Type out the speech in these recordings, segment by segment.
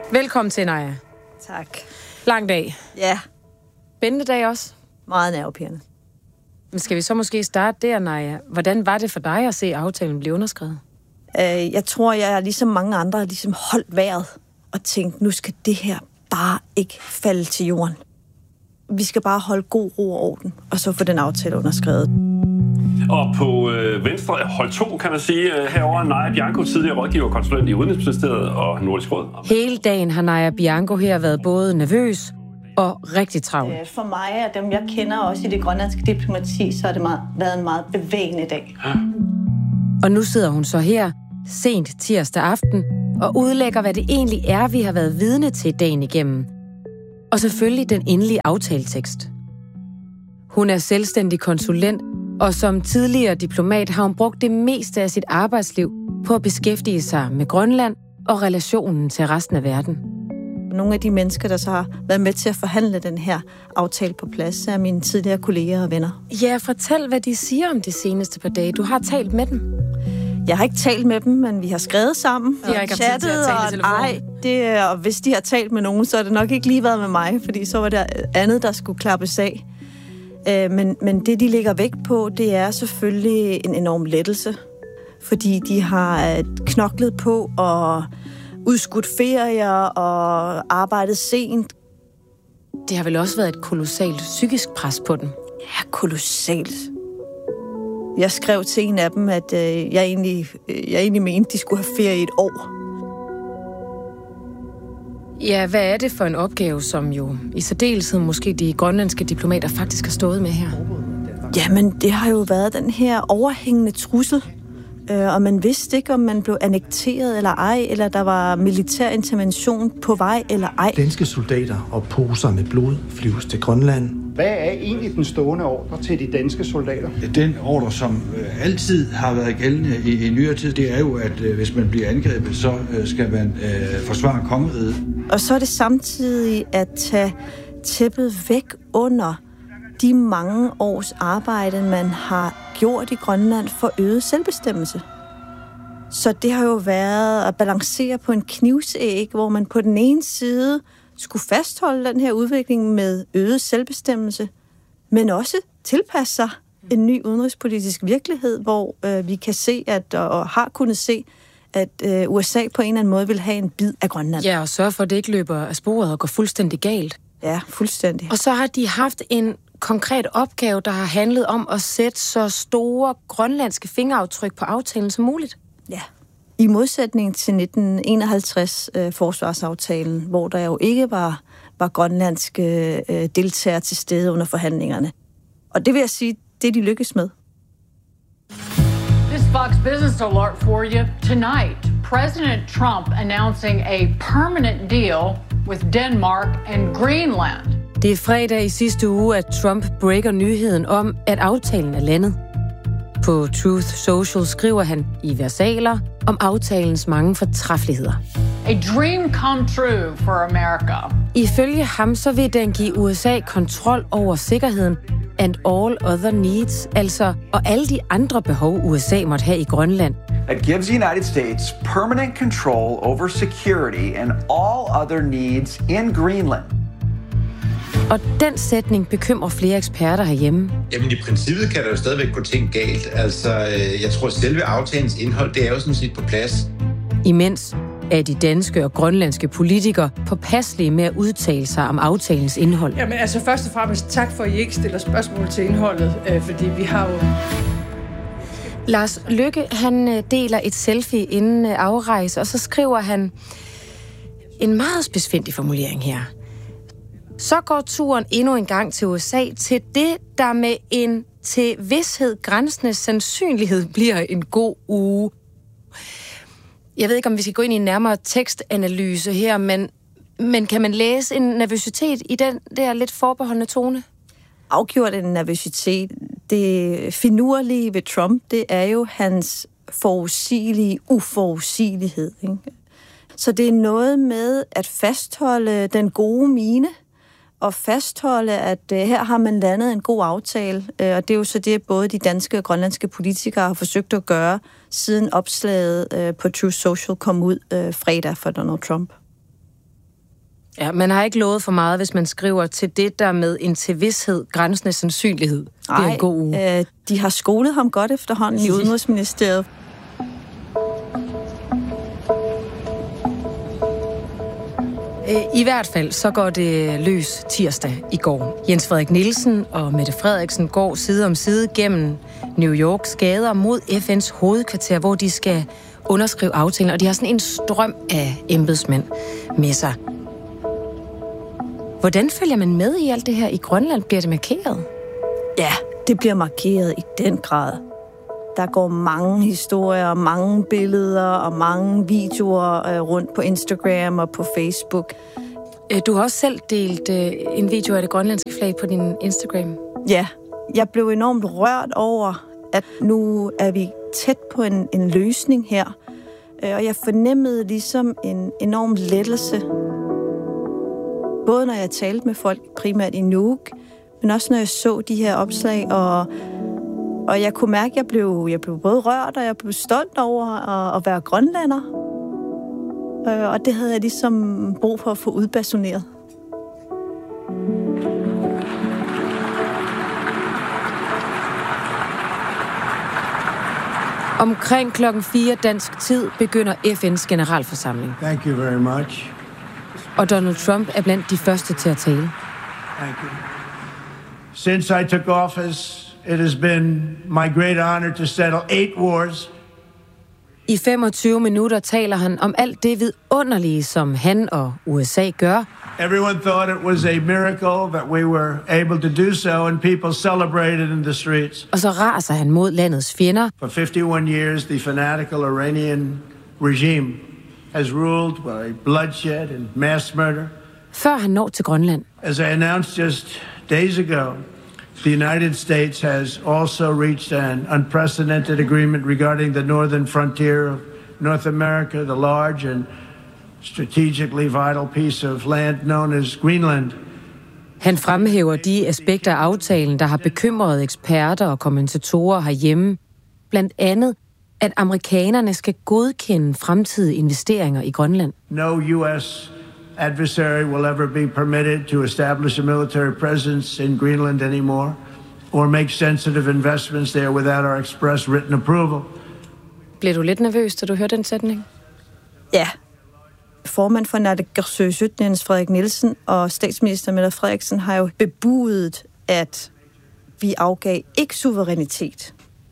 Velkommen til, Naja. Tak. Lang dag. Ja. Spændende dag også. Meget nervepirrende. Men skal vi så måske starte der, Naja? Hvordan var det for dig at se aftalen blive underskrevet? Jeg tror, jeg ligesom mange andre ligesom holdt vejret og tænkt, nu skal det her bare ikke falde til jorden. Vi skal bare holde god ro og orden, og så få den aftale underskrevet. Og på venstre hold 2, kan man sige, herover Naja Bianco, tidligere rådgiver konsulent i Udenrigsministeriet og Nordisk Råd. Hele dagen har Naja Bianco her været både nervøs og rigtig travl. For mig og dem, jeg kender også i det grønlandske diplomati, så har det været en meget bevægende dag. Ja. Og nu sidder hun så her, sent tirsdag aften, og udlægger, hvad det egentlig er, vi har været vidne til dagen igennem. Og selvfølgelig den endelige aftaletekst. Hun er selvstændig konsulent, og som tidligere diplomat har hun brugt det meste af sit arbejdsliv på at beskæftige sig med Grønland og relationen til resten af verden. Nogle af de mennesker, der så har været med til at forhandle den her aftale på plads, er mine tidligere kolleger og venner. Ja, fortæl, hvad de siger om det seneste par dage. Du har talt med dem. Jeg har ikke talt med dem, men vi har skrevet sammen. De har ikke haft tid til at tale i telefonen. Og hvis de har talt med nogen, så har det nok ikke lige været med mig, fordi så var der andet, der skulle klappes af. Men det, de lægger vægt på, det er selvfølgelig en enorm lettelse, fordi de har knoklet på og udskudt ferier og arbejdet sent. Det har vel også været et kolossalt psykisk pres på dem? Ja, kolossalt. Jeg skrev til en af dem, at jeg egentlig mente, de skulle have ferie i et år. Ja, hvad er det for en opgave, som jo i særdeleshed måske de grønlandske diplomater faktisk har stået med her? Jamen, det har jo været den her overhængende trussel. Og man vidste ikke, om man blev annekteret eller ej, eller der var militær intervention på vej eller ej. Danske soldater og poser med blod flyves til Grønland. Hvad er egentlig den stående ordre til de danske soldater? Den ordre, som altid har været gældende i nyere tid, det er jo, at hvis man bliver angrebet, så skal man forsvare kongeriget. Og så er det samtidig at tage tæppet væk under de mange års arbejde, man har gjort i Grønland for øget selvbestemmelse. Så det har jo været at balancere på en knivsæg, hvor man på den ene side skulle fastholde den her udvikling med øget selvbestemmelse, men også tilpasse sig en ny udenrigspolitisk virkelighed, hvor vi kan se, og har kunnet se, at USA på en eller anden måde vil have en bid af Grønland. Ja, og sørge for, at det ikke løber af sporet og går fuldstændig galt. Ja, fuldstændig. Og så har de haft en konkret opgave, der har handlet om at sætte så store grønlandske fingeraftryk på aftalen som muligt. Ja. I modsætning til 1951 forsvarsaftalen, hvor der jo ikke var grønlandske deltagere til stede under forhandlingerne. Og det vil jeg sige, det de lykkes med. This Fox Business alert for you tonight. President Trump announcing a permanent deal with Denmark and Greenland. Det er fredag i sidste uge, at Trump breaker nyheden om, at aftalen er landet. På Truth Social skriver han i versaler om aftalens mange fortræffeligheder. A dream come true for America. Ifølge ham så vil den give USA kontrol over sikkerheden and all other needs, altså og alle de andre behov, USA måtte have i Grønland. It gives the United States permanent control over security and all other needs in Greenland. Og den sætning bekymrer flere eksperter herhjemme. Jamen i princippet kan der jo stadigvæk gå ting galt. Altså, jeg tror selve aftalens indhold, det er jo sådan set på plads. Imens er de danske og grønlandske politikere påpasselige med at udtale sig om aftalens indhold. Jamen altså først og fremmest tak for, at I ikke stiller spørgsmål til indholdet, fordi vi har jo... Lars Løkke, han deler et selfie inden afrejse, og så skriver han en meget spidsfindig formulering her. Så går turen endnu en gang til USA til det, der med en til vished grænsende sandsynlighed bliver en god uge. Jeg ved ikke, om vi skal gå ind i en nærmere tekstanalyse her, men kan man læse en nervøsitet i den der lidt forbeholdne tone? Afgjort en nervøsitet. Det finurlige ved Trump, det er jo hans forudsigelige uforudsigelighed. Ikke? Så det er noget med at fastholde den gode mine, og fastholde, at her har man landet en god aftale. Og det er jo så det, både de danske og grønlandske politikere har forsøgt at gøre, siden opslaget på Truth Social kom ud fredag for Donald Trump. Ja, man har ikke lovet for meget, hvis man skriver til det der med en til vished grænsende sandsynlighed. Det er en god uge. De har skolet ham godt efterhånden i Udenrigsministeriet. I hvert fald så går det løs tirsdag i går. Jens Frederik Nielsen og Mette Frederiksen går side om side gennem New Yorks gader mod FN's hovedkvarter, hvor de skal underskrive aftalen, og de har sådan en strøm af embedsmænd med sig. Hvordan følger man med i alt det her? I Grønland bliver det markeret? Ja, det bliver markeret i den grad. Der går mange historier, mange billeder og mange videoer rundt på Instagram og på Facebook. Du har også selv delt en video af det grønlandske flag på din Instagram. Ja, jeg blev enormt rørt over, at nu er vi tæt på en løsning her. Og jeg fornemmede ligesom en enorm lettelse. Både når jeg talte med folk, primært i Nuuk, men også når jeg så de her opslag, og jeg kunne mærke, at jeg blev både rørt, og jeg blev stolt over at være grønlænder. Og det havde jeg ligesom brug for at få udbasuneret. Omkring 4:00 dansk tid begynder FN's generalforsamling. Thank you very much. Og Donald Trump er blandt de første til at tale. Thank you. Since I took office, it has been my great honor to settle 8 wars. I 25 minutter taler han om alt det vidunderlige, som han og USA gør. Everyone thought it was a miracle that we were able to do so, and people celebrated in the streets. Og så raser han mod landets fjender. For 51 years, the fanatical Iranian regime has ruled by bloodshed and mass murder. Før han når til Grønland. As I announced just days ago, the United States has also reached an unprecedented agreement regarding the northern frontier of North America, the large and strategically vital piece of land known as Greenland. Han fremhæver de aspekter af aftalen, der har bekymret eksperter og kommentatorer herhjemme. Blandt andet, at amerikanerne skal godkende fremtidige investeringer i Grønland. No U.S. adversary will ever be permitted to establish a military presence in Greenland anymore, or make sensitive investments there without our express written approval. Blev du lidt nervøs, da du hørte den sætning? Ja. Formand for Naalakkersuisut, Jens Frederik Nielsen, og statsminister Mette Frederiksen har jo bebudet, at vi afgav ikke suverænitet.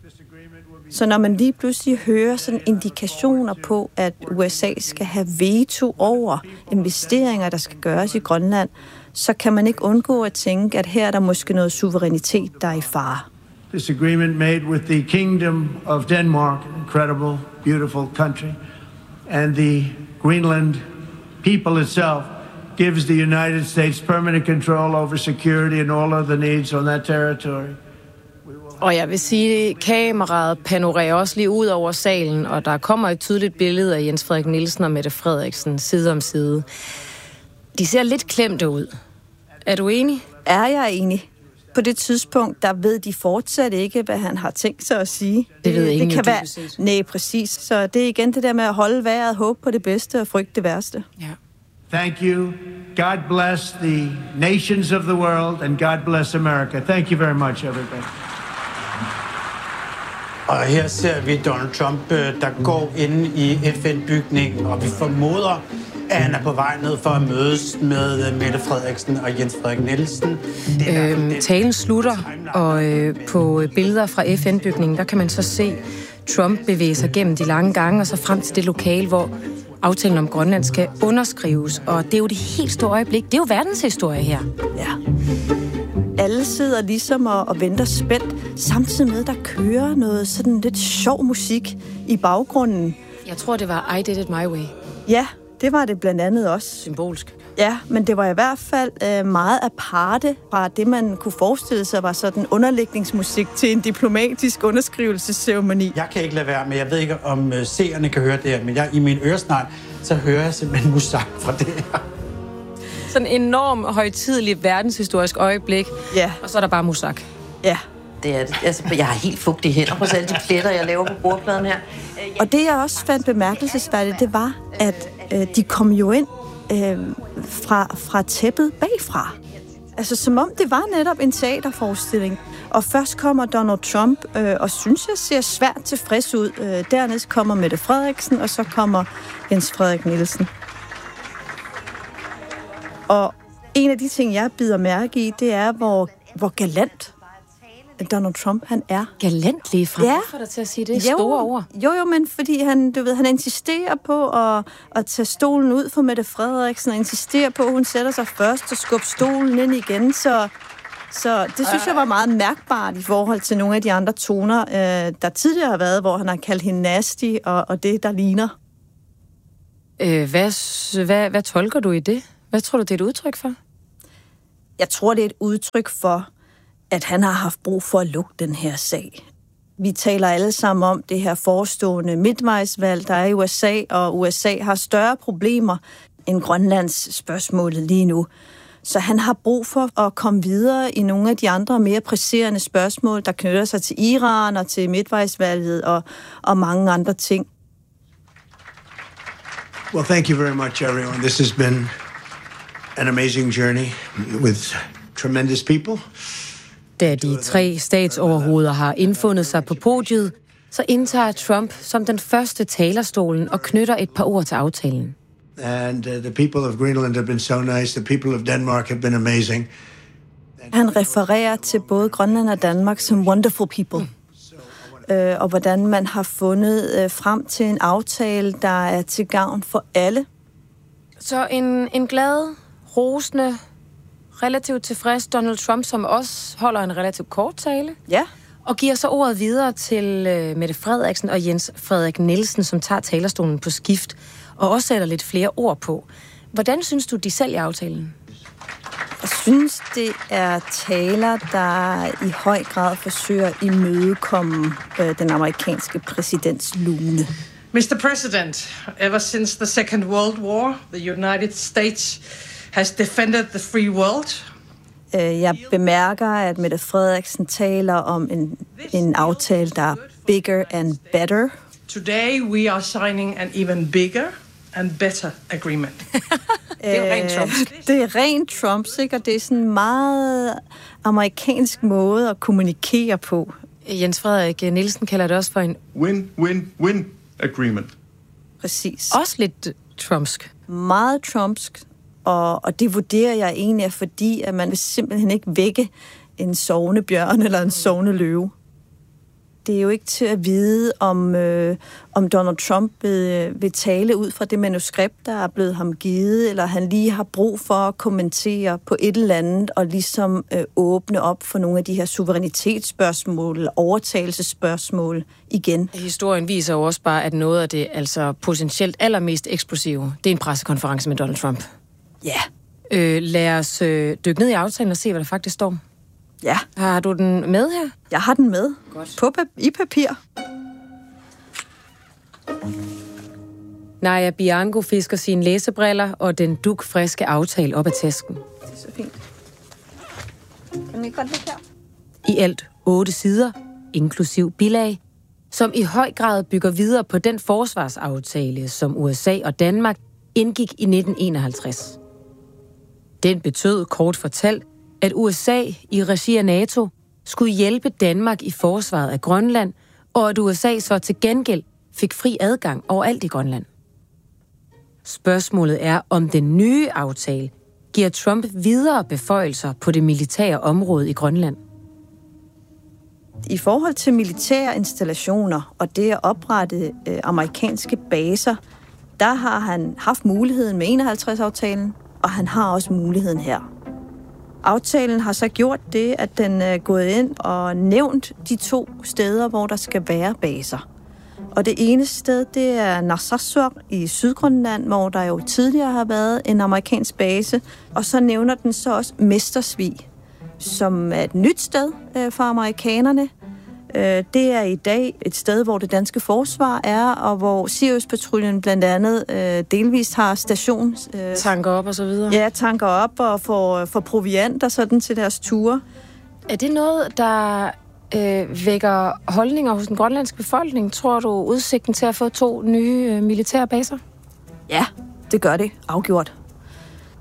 Så når man lige pludselig hører sådan indikationer på, at USA skal have veto over investeringer, der skal gøres i Grønland, så kan man ikke undgå at tænke, at her er der måske noget suverænitet, der er i fare. This agreement made with the Kingdom of Denmark, an incredible, beautiful country, and the Greenland people itself gives the United States permanent control over security and all other needs on that territory. Og jeg vil sige, at kameraet panorerer også lige ud over salen, og der kommer et tydeligt billede af Jens Frederik Nielsen og Mette Frederiksen side om side. De ser lidt klemte ud. Er du enig? Er jeg enig? På det tidspunkt, der ved de fortsat ikke, hvad han har tænkt sig at sige. Det ved ingen. Det kan være. Nej, præcis. Så det er igen det der med at holde vejret, håbe på det bedste og frygte det værste. Ja. Thank you. God bless the nations of the world, and God bless America. Thank you very much, everybody. Og her ser vi Donald Trump, der går inde i FN-bygningen, og vi formoder, at han er på vej ned for at mødes med Mette Frederiksen og Jens Frederik Nielsen. Talen slutter, og på billeder fra FN-bygningen, der kan man så se Trump bevæge sig gennem de lange gange, og så frem til det lokale, hvor aftalen om Grønland skal underskrives. Og det er jo det helt store øjeblik. Det er jo verdenshistorie her. Ja. Alle sidder ligesom og venter spændt, samtidig med, der kører noget sådan lidt sjov musik i baggrunden. Jeg tror, det var I Did It My Way. Ja, det var det blandt andet også. Symbolsk. Ja, men det var i hvert fald meget aparte fra det, man kunne forestille sig var sådan underlægningsmusik til en diplomatisk underskrivelsesceremoni. Jeg kan ikke lade være, men jeg ved ikke, om seerne kan høre det her, men i min øresnegl, så hører jeg simpelthen musik fra det her. Sådan en enorm højtidelig verdenshistorisk øjeblik, ja. Og så er der bare musak. Ja. Det er det. Altså, jeg har helt fugtige hænder på alle de pletter, jeg laver på bordpladen her. Og det, jeg også fandt bemærkelsesværdigt, det var, at de kom jo ind fra tæppet bagfra. Altså som om det var netop en teaterforestilling. Og først kommer Donald Trump, og synes jeg ser svært tilfreds ud. Dernæst kommer Mette Frederiksen, og så kommer Jens Frederik Nielsen. Og en af de ting, jeg bider mærke i, det er, hvor galant Donald Trump han er. Galant lige frem. Ja. For dig til at sige det store ord. Jo, men fordi han insisterer på at tage stolen ud for Mette Frederiksen, og insisterer på, at hun sætter sig først og skubber stolen ind igen, så det synes jeg var meget mærkbart i forhold til nogle af de andre toner, der tidligere har været, hvor han har kaldt hende nasty og det, der ligner. Hvad tolker du i det? Hvad tror du, det er et udtryk for? Jeg tror, det er et udtryk for, at han har haft brug for at lukke den her sag. Vi taler alle sammen om det her forestående midtvejsvalg, der er i USA, og USA har større problemer end Grønlands spørgsmålet lige nu. Så han har brug for at komme videre i nogle af de andre mere presserende spørgsmål, der knytter sig til Iran og til midtvejsvalget og mange andre ting. Well, thank you very much, everyone. This has been an amazing journey with tremendous people. Da de 3 statsoverhoveder har indfundet sig på podiet, så indtager Trump som den første talerstolen og knytter et par ord til aftalen. And the people of Greenland have been so nice. The people of Denmark have been amazing. Han refererer til både Grønland og Danmark som wonderful people. Og hvordan man har fundet frem til en aftale, der er til gavn for alle. Så en glad, rosende, relativt tilfreds Donald Trump, som også holder en relativt kort tale. Ja. Og giver så ordet videre til Mette Frederiksen og Jens Frederik Nielsen, som tager talerstolen på skift, og også sætter lidt flere ord på. Hvordan synes du, de sælger aftalen? Jeg synes, det er taler, der i høj grad forsøger at imødekomme den amerikanske præsidents lune. Mr. President, ever since the Second World War, the United States has defended the free world. Jeg bemærker, at Mette Frederiksen taler om en aftale, der er bigger and better. Today we are signing an even bigger and better agreement. Det er rent Trumps. Det er rent Trumps, ikke? Og det er sådan en meget amerikansk måde at kommunikere på. Jens Frederik Nielsen kalder det også for en win-win-win agreement. Præcis. Også lidt trumpsk. Meget trumpsk. Og det vurderer jeg egentlig er fordi, at man vil simpelthen ikke vække en sovende bjørn eller en sovende løve. Det er jo ikke til at vide, om Donald Trump vil tale ud fra det manuskript, der er blevet ham givet, eller han lige har brug for at kommentere på et eller andet, og ligesom åbne op for nogle af de her suverænitetsspørgsmål, eller overtagelsesspørgsmål igen. Historien viser jo også bare, at noget af det altså potentielt allermest eksplosive, det er en pressekonference med Donald Trump. Ja. Lad os dykke ned i aftalen og se, hvad der faktisk står. Ja. Har du den med her? Jeg har den med. Godt. I papir. Naja Bianco fisker sine læsebriller og den dugfriske aftale op af tasken. Det er så fint. Kan vi godt ligge her? I alt 8 sider, inklusiv bilag, som i høj grad bygger videre på den forsvarsaftale, som USA og Danmark indgik i 1951. Den betød kort fortalt, at USA i regi af NATO skulle hjælpe Danmark i forsvaret af Grønland, og at USA så til gengæld fik fri adgang overalt i Grønland. Spørgsmålet er, om den nye aftale giver Trump videre beføjelser på det militære område i Grønland. I forhold til militære installationer og det at oprette amerikanske baser, der har han haft muligheden med 51-aftalen, og han har også muligheden her. Aftalen har så gjort det, at den er gået ind og nævnt de 2 steder, hvor der skal være baser. Og det ene sted, det er Narsarsuaq i Sydgrønland, hvor der jo tidligere har været en amerikansk base. Og så nævner den så også Mestersvig, som er et nyt sted for amerikanerne. Det er i dag et sted, hvor det danske forsvar er, og hvor Sirius-patruljen blandt andet delvist har station. Tanker op og så videre. Ja, tanker op og får proviant og sådan til deres ture. Er det noget, der vækker holdninger hos den grønlandske befolkning? Tror du udsigten til at få 2 nye militære baser? Ja, det gør det. Afgjort.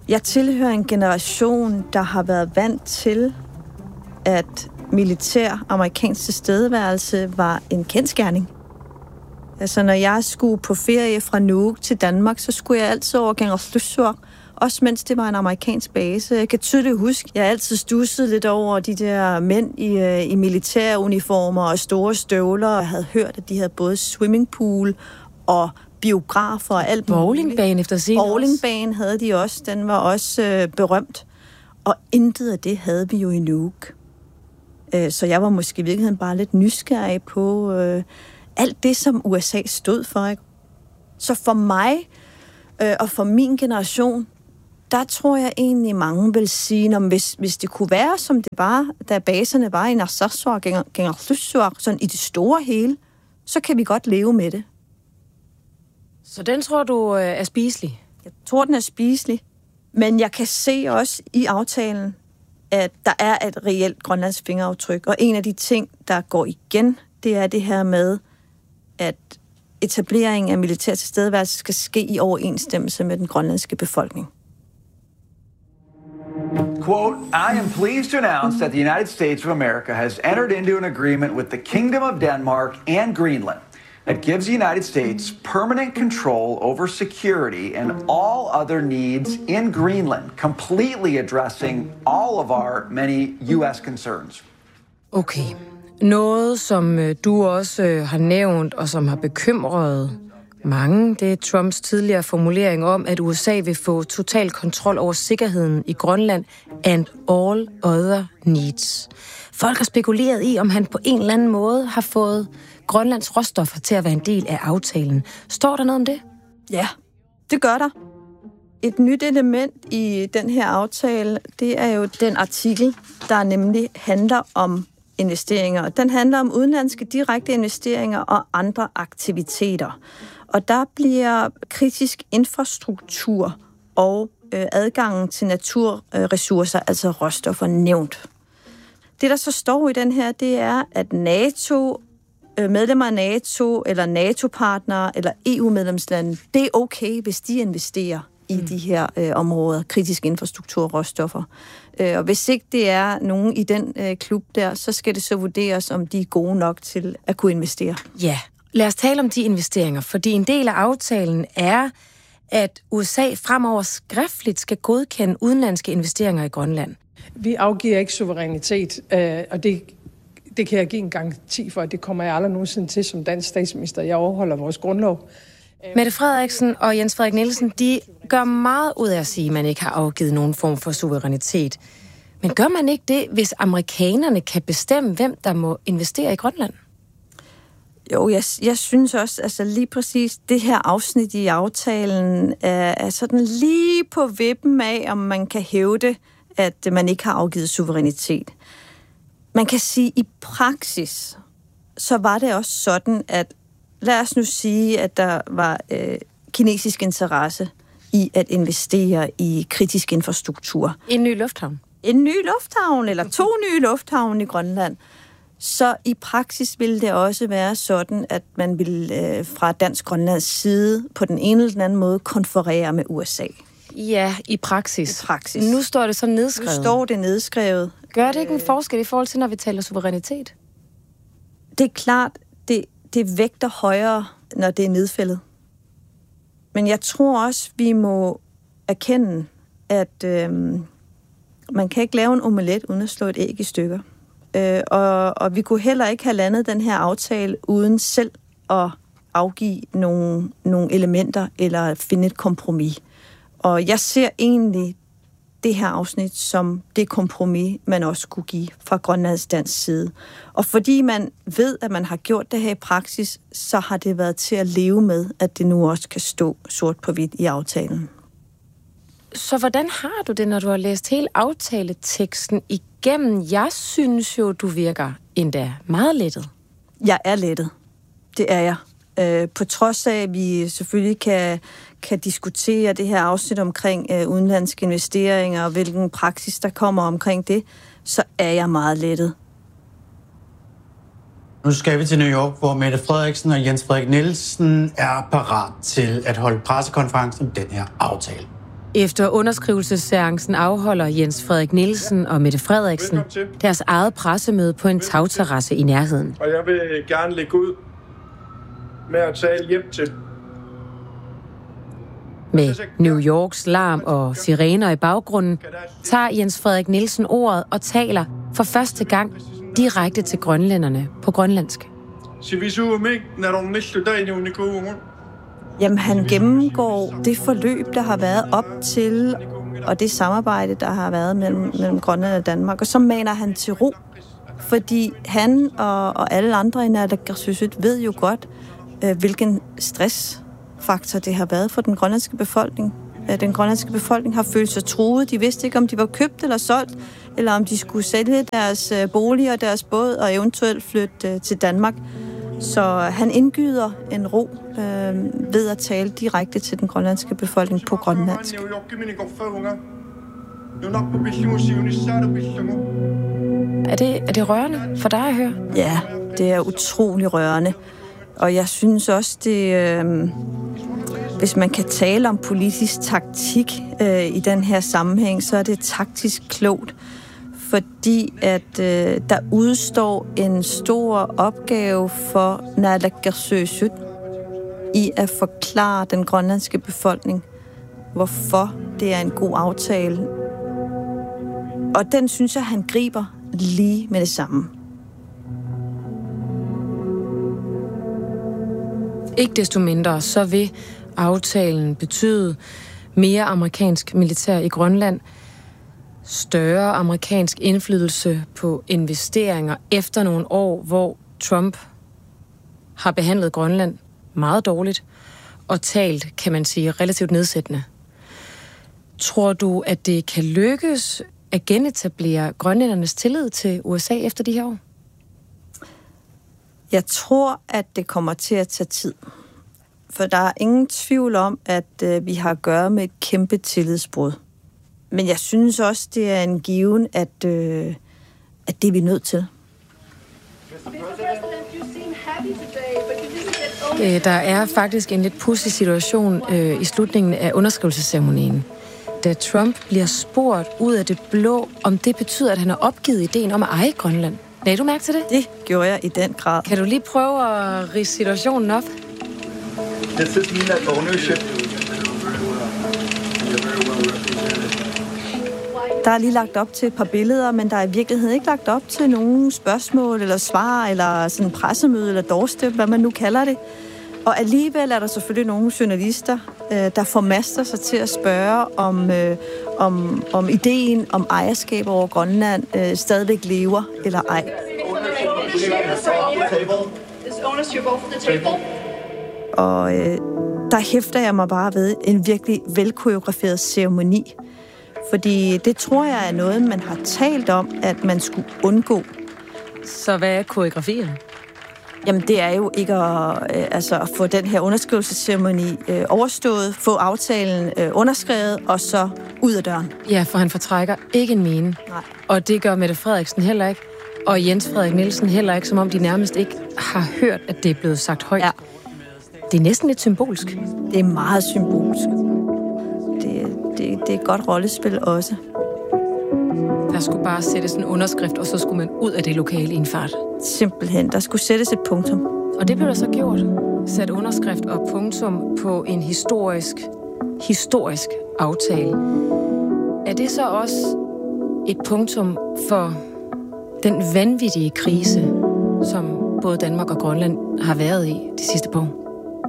Jeg tilhører en generation, der har været vant til, at militær amerikansk tilstedeværelse var en kendsgerning. Altså, når jeg skulle på ferie fra Nuuk til Danmark, så skulle jeg altid over Kangerlussuaq, også mens det var en amerikansk base. Jeg kan tydeligt huske, jeg altid stussede lidt over de der mænd i militære uniformer og store støvler. Jeg havde hørt, at de havde både swimmingpool og biografer og alt muligt. Bowlingbane efter sig. Bowlingbane havde de også. Den var også berømt. Og intet af det havde vi jo i Nuuk. Så jeg var måske i virkeligheden bare lidt nysgerrig på alt det, som USA stod for. Ikke? Så for mig og for min generation, der tror jeg egentlig, mange vil sige, hvis det kunne være, som det var, da baserne var i Narsarsuaq og Kangerlussuaq, sådan i det store hele, så kan vi godt leve med det. Så den tror du er spiselig? Jeg tror, den er spiselig. Men jeg kan se også i aftalen, at der er et reelt grønlandsk fingeraftryk. Og en af de ting, der går igen, det er det her med, at etableringen af militær tilstedeværelse skal ske i overensstemmelse med den grønlandske befolkning. Quote, I am pleased to announce that the United States of America has entered into an agreement with the Kingdom of Denmark and Greenland that gives the United States permanent control over security and all other needs in Greenland, completely addressing all of our many U.S. concerns. Okay. Noget, som du også har nævnt, og som har bekymret mange, det er Trumps tidligere formulering om, at USA vil få total kontrol over sikkerheden i Grønland and all other needs. Folk har spekuleret i, om han på en eller anden måde har fået Grønlands råstoffer til at være en del af aftalen. Står der noget om det? Ja, det gør der. Et nyt element i den her aftale, det er jo den artikel, der nemlig handler om investeringer. Den handler om udenlandske direkte investeringer og andre aktiviteter. Og der bliver kritisk infrastruktur og adgangen til naturressourcer, altså råstoffer, nævnt. Det, der så står i den her, det er, at NATO, medlemmer af NATO eller NATO-partnere eller EU-medlemslande, det er okay, hvis de investerer i de her områder, kritisk infrastruktur og råstoffer. Og hvis ikke det er nogen i den klub der, så skal det så vurderes, om de er gode nok til at kunne investere. Ja, lad os tale om de investeringer, fordi en del af aftalen er, at USA fremover skriftligt skal godkende udenlandske investeringer i Grønland. Vi afgiver ikke suverænitet, og det kan jeg give en garanti for, at det kommer jeg aldrig nogensinde til som dansk statsminister. Jeg overholder vores grundlov. Mette Frederiksen og Jens Frederik Nielsen, de gør meget ud af at sige, at man ikke har afgivet nogen form for suverænitet. Men gør man ikke det, hvis amerikanerne kan bestemme, hvem der må investere i Grønland? Jo, jeg synes også, altså lige præcis det her afsnit i aftalen er sådan lige på vippen af, om man kan hævde, at man ikke har afgivet suverænitet. Man kan sige, at i praksis, så var det også sådan, at lad os nu sige, at der var kinesisk interesse i at investere i kritisk infrastruktur. En ny lufthavn. En ny lufthavn, eller 2 nye lufthavne i Grønland. Så i praksis ville det også være sådan, at man ville fra Dansk-Grønlands side på den ene eller den anden måde konferere med USA. Ja, i praksis. I praksis. Nu står det så nedskrevet. Nu står det nedskrevet. Gør det ikke en forskel i forhold til, når vi taler suverænitet? Det er klart, det vægter højere, når det er nedfældet. Men jeg tror også, vi må erkende, at man kan ikke lave en omelet uden at slå et æg i stykker. Og vi kunne heller ikke have landet den her aftale uden selv at afgive nogle elementer eller finde et kompromis. Og jeg ser egentlig det her afsnit som det kompromis, man også kunne give fra Grønlands dansk side. Og fordi man ved, at man har gjort det her i praksis, så har det været til at leve med, at det nu også kan stå sort på hvidt i aftalen. Så hvordan har du det, når du har læst hele aftaleteksten igennem? Jeg synes jo, du virker endda meget lettet. Jeg er lettet. Det er jeg. På trods af, at vi selvfølgelig kan diskutere det her afsnit omkring udenlandske investeringer og hvilken praksis, der kommer omkring det, så er jeg meget lettet. Nu skal vi til New York, hvor Mette Frederiksen og Jens Frederik Nielsen er parat til at holde pressekonference om den her aftale. Efter underskrivelsesseancen afholder Jens Frederik Nielsen og Mette Frederiksen deres eget pressemøde på en tagterrasse i nærheden. Og jeg vil gerne lægge ud med at tale hjem til. Med New Yorks larm og sirener i baggrunden, tager Jens Frederik Nielsen ordet og taler for første gang direkte til grønlænderne på grønlandsk. Jamen, han gennemgår det forløb, der har været op til, og det samarbejde, der har været mellem Grønland og Danmark. Og så maner han til ro, fordi han og alle andre i Naalakkersuisut ved jo godt, hvilken stressfaktor det har været for den grønlandske befolkning. Den grønlandske befolkning har følt sig truet. De vidste ikke, om de var købt eller solgt, eller om de skulle sælge deres bolig og deres båd og eventuelt flytte til Danmark. Så han indgyder en ro ved at tale direkte til den grønlandske befolkning på grønlandsk. Er det rørende for dig at høre? Ja, det er utrolig rørende. Og jeg synes også, hvis man kan tale om politisk taktik i den her sammenhæng, så er det taktisk klogt. Fordi at der udstår en stor opgave for Naalakkersuisut i at forklare den grønlandske befolkning, hvorfor det er en god aftale. Og den synes jeg, han griber lige med det samme. Ikke desto mindre, så vil aftalen betyde mere amerikansk militær i Grønland, større amerikansk indflydelse på investeringer efter nogle år, hvor Trump har behandlet Grønland meget dårligt og talt, kan man sige, relativt nedsættende. Tror du, at det kan lykkes at genetablere grønlændernes tillid til USA efter de her år? Jeg tror, at det kommer til at tage tid. For der er ingen tvivl om, at vi har at gøre med et kæmpe tillidsbrud. Men jeg synes også, det er en given, at det er vi nødt til. Der er faktisk en lidt pudsig situation i slutningen af underskrivelsesceremonien. Da Trump bliver spurgt ud af det blå, om det betyder, at han har opgivet ideen om at eje Grønland. Lagde du mærke til det? Det gjorde jeg i den grad. Kan du lige prøve at ridse situationen op? This is mean that ownership. Der er lige lagt op til et par billeder, men der er i virkeligheden ikke lagt op til nogen spørgsmål eller svar, eller sådan pressemøde eller doorstep, hvad man nu kalder det. Og alligevel er der selvfølgelig nogle journalister, der formaster sig til at spørge, om ideen om ejerskab over Grønland stadigvæk lever eller ej. Og der hæfter jeg mig bare ved en virkelig velkoreograferet ceremoni. Fordi det tror jeg er noget, man har talt om, at man skulle undgå. Så hvad er koreografien? Jamen, det er jo ikke at få den her underskrivelsesceremoni overstået, få aftalen underskrevet, og så ud af døren. Ja, for han fortrækker ikke en mine. Nej. Og det gør Mette Frederiksen heller ikke. Og Jens Frederik Nielsen heller ikke, som om de nærmest ikke har hørt, at det er blevet sagt højt. Ja. Det er næsten lidt symbolsk. Det er meget symbolsk. Det er et godt rollespil også. Der skulle bare sættes en underskrift, og så skulle man ud af det lokale i en fart. Simpelthen. Der skulle sættes et punktum. Og det blev der så gjort. Sat underskrift og punktum på en historisk aftale. Er det så også et punktum for den vanvittige krise, som både Danmark og Grønland har været i de sidste par år?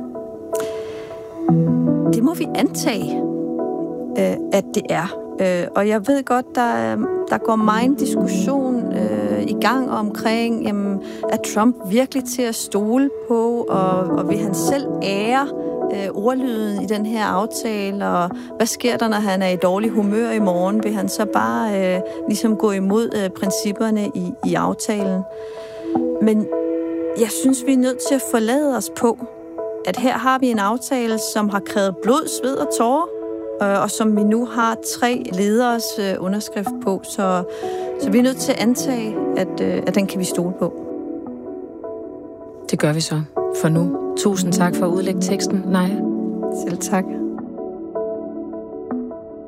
Det må vi antage, at det er. Og jeg ved godt, der går meget diskussion i gang omkring, jamen, er Trump virkelig til at stole på, og vil han selv ære ordlyden i den her aftale, og hvad sker der, når han er i dårlig humør i morgen? Vil han så bare ligesom gå imod principperne i aftalen? Men jeg synes, vi er nødt til at forlade os på, at her har vi en aftale, som har krævet blod, sved og tårer, og som vi nu har 3 lederes underskrift på. Så vi er nødt til at antage, at den kan vi stole på. Det gør vi så for nu. Tusind tak for at udlægge teksten, Naja. Selv tak.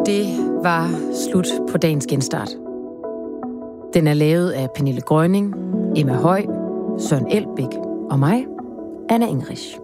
det var slut på dagens genstart. Den er lavet af Pernille Grønning, Emma Høj, Søren Elbæk og mig, Anna Engrich.